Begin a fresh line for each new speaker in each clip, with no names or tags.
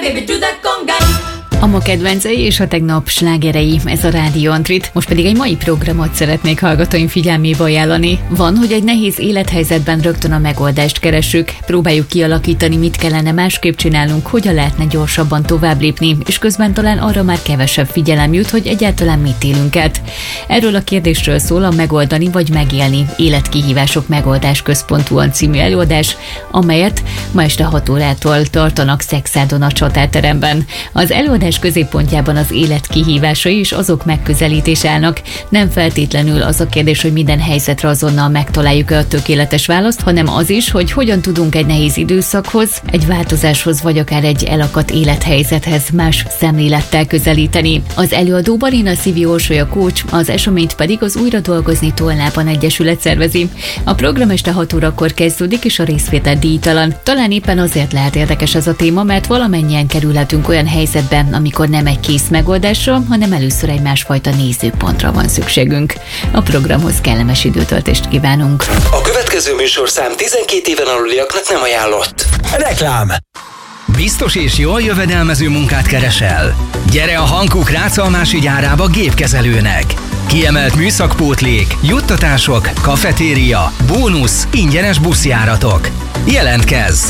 baby do the conga.
A ma kedvencei és a tegnap slágerei, ez a Rádió Antrit. Most pedig egy mai programot szeretnék hallgatóim figyelmébe ajánlani. Van, hogy egy nehéz élethelyzetben rögtön a megoldást keressük. Próbáljuk kialakítani, mit kellene másképp csinálnunk, hogyan lehetne gyorsabban tovább lépni, és közben talán arra már kevesebb figyelem jut, hogy egyáltalán mit élünk át. Erről a kérdésről szól a Megoldani vagy Megélni életkihívások megoldás központúan című előadás, amelyet ma este 6 órától tartanak Szexádon a Csatárteremben. Az előadás középpontjában az élet kihívásai és azok megközelítése állnak. Nem feltétlenül az a kérdés, hogy minden helyzetre azonnal megtaláljuk-e a tökéletes választ, hanem az is, hogy hogyan tudunk egy nehéz időszakhoz, egy változáshoz vagy akár egy elakadt élethelyzethez más szemlélettel közelíteni. Az előadó Barina Szívi Orsolya coach, az eseményt pedig az Újra dolgozni Tolnában Egyesület szervezi. A program este 6 órakor kezdődik, és a részvétel díjtalan. Talán éppen azért lehet érdekes ez a téma, mert valamennyien kerülhetünk olyan helyzetbe, amikor nem egy kész megoldásra, hanem először egy másfajta nézőpontra van szükségünk. A programhoz kellemes időtöltést kívánunk.
A következő műsorszám 12 éven aluliaknak nem ajánlott. Reklám.
Biztos és jól jövedelmező munkát keresel? Gyere a Hankook Rácalmási gyárába gépkezelőnek! Kiemelt műszakpótlék, juttatások, kafetéria, bónusz, ingyenes buszjáratok. Jelentkezz!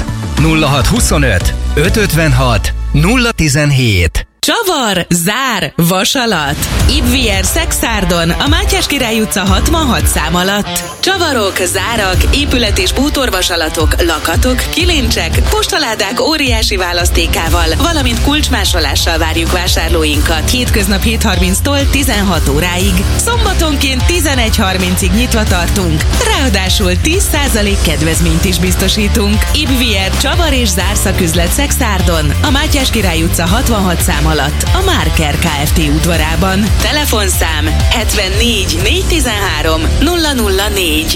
0625 556 017.
Csavar, zár, vasalat. Ibvier Szexárdon, a Mátyás Király utca 66 szám alatt. Csavarok, zárak, épület- és bútorvasalatok, lakatok, kilincsek, postaládák óriási választékával, valamint kulcsmásolással várjuk vásárlóinkat. Hétköznap 7:30-tól 16 óráig. Szombatonként 11:30-ig nyitva tartunk. Ráadásul 10% kedvezményt is biztosítunk. Ibvier Csavar és zárszaküzlet Szexárdon, a Mátyás Király utca 66 szám alatt, a Márker Kft. Udvarában. Telefonszám 74 413 004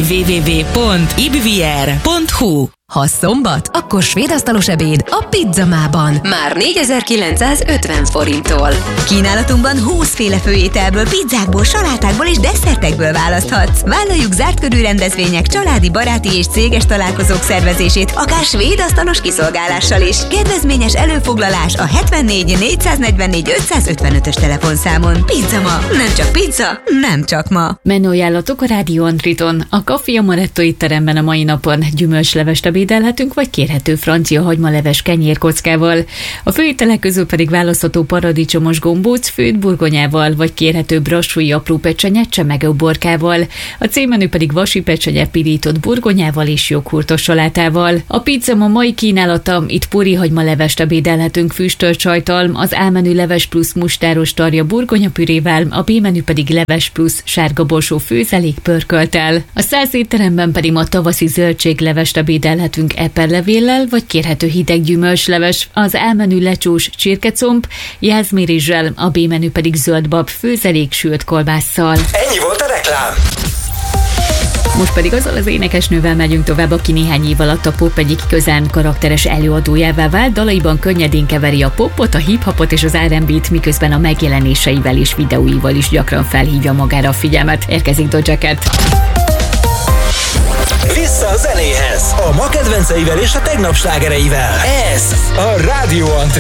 www.ibvier.hu.
Ha szombat, akkor svédasztalos ebéd a Pizzamában. Már 4950 forinttól. Kínálatunkban 20 féle főételből, pizzákból, salátákból és desszertekből választhatsz. Vállaljuk zárt körű rendezvények, családi, baráti és céges találkozók szervezését, akár svédasztalos kiszolgálással is. Kedvezményes előfoglalás a 74 444 555-ös telefonszámon. Pizzama, nem csak pizza, nem csak ma.
Menü ajánlatok a Rádió Antriton. A Café Amaretto étteremben a mai napon gyümölcslevest ebédelhetünk, vagy kérhető francia hagymaleves kenyérkockával. A főételek közül pedig választható paradicsomos gombóc főtt burgonyával, vagy kérhető brassói apró pecsenye csemegeuborkával. A címmenü pedig vasi pecsenye pirított burgonyával és joghurtos salátával. A Pizzama mai kínálata, itt puri hagymalevest ebédelhetünk füstölt sajttal, az A-menü leves plusz mustáros tarja burgonyapürével, a B-menü pedig leves plusz sárga borsó főzelék pörkölttel. A 100 étteremben pedig ma tavaszi zöldséglevest ebédelhetünk eperlevéllel, vagy kérhető hideg gyümölcsleves, az A-menü lecsós csirkecomb, jászmérizsel, a B-menü pedig zöldbab főzelék sült kolbásszal.
Ennyi volt a reklám.
Most pedig azzal az énekesnővel megyünk tovább, aki néhány év alatt a pop egyik igazán karakteres előadójává vált. Dalaiban könnyedén keveri a popot, a hip-hopot és az R&B-t, miközben a megjelenéseivel és videóival is gyakran felhívja magára a figyelmet. Érkezik Doja Cat.
Vissza a zenéhez, a ma kedvenceivel és a tegnap slágereivel. Ez a Rádió Antrit.